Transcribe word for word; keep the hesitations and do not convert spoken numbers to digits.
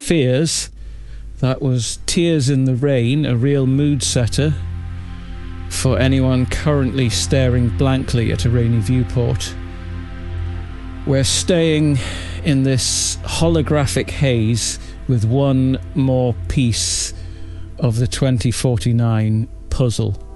Fears. That was Tears in the Rain, a real mood setter for anyone currently staring blankly at a rainy viewport. We're staying in this holographic haze with one more piece of the twenty forty-nine puzzle.